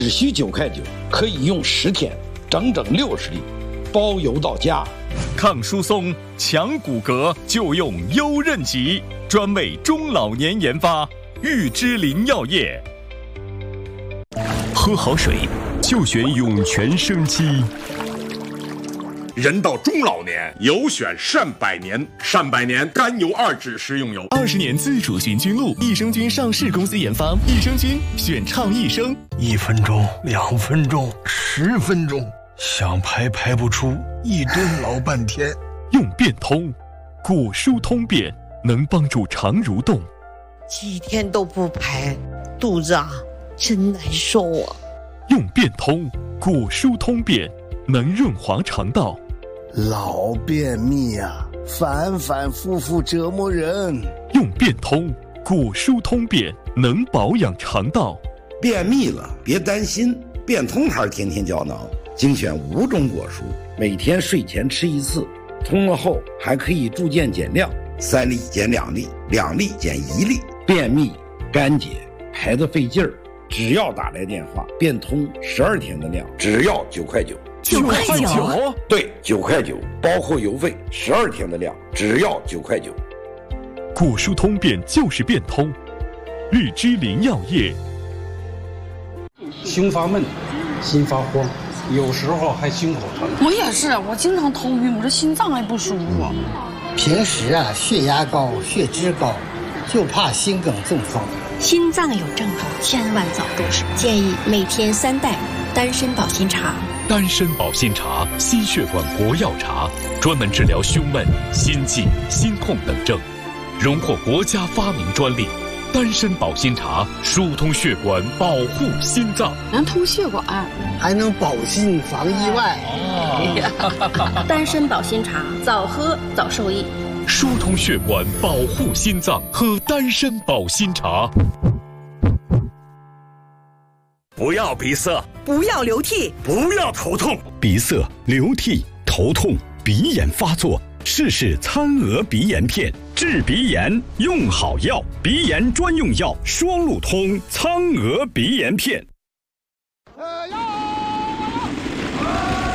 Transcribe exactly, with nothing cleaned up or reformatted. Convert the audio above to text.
只需九块九，可以用十天，整整六十粒，包邮到家。 抗疏松、强骨骼就用优韧吉，专为中老年研发，玉芝林药业。喝好水就选涌泉生机。 人到中老年，有选善百年。善百年甘油二酯食用油， 二十年自主寻菌露，益生菌上市公司研发，益生菌选畅益生。 一分钟、两分钟、十分钟，想排排不出，一蹲老半天。 用变通，果蔬通便，能帮助肠蠕动。 几天都不排，肚子啊真难受啊。 用变通，果蔬通便，能润滑肠道。 老便秘啊，反反复复折磨人。 用变通，果蔬通便，能保养肠道。 便秘了别担心，变通牌天天胶囊精选五种果蔬，每天睡前吃一次，通了后还可以逐渐减量，三粒减两粒，两粒减一粒。便秘、干结、排得费劲儿，只要打来电话，变通十二天的量，只要九块九。 九块九？ 对，九块九，包括邮费，十二天的量，只要九块九。 果蔬通便就是变通，玉芝林药业。 胸发闷，心发慌，有时候还心口疼。 我也是，我经常头晕，我这心脏还不舒服。 平时啊，血压高，血脂高，就怕心梗中风。 心脏有症状，千万早重视。建议每天三袋丹参保心茶。 丹参保心茶，心血管活药茶，专门治疗胸闷、心悸、心痛等症，荣获国家发明专利。丹参保心茶疏通血管，保护心脏， 能通血管， 还能保心防意外。 哦、丹参保心茶，早喝早受益。 疏通血管，保护心脏，喝丹参保心茶。 不要鼻塞， 不要流涕， 不要头痛。 鼻塞、流涕、头痛、鼻炎发作，试试苍娥鼻炎片，治鼻炎用好药，鼻炎专用药双路通苍娥鼻炎片。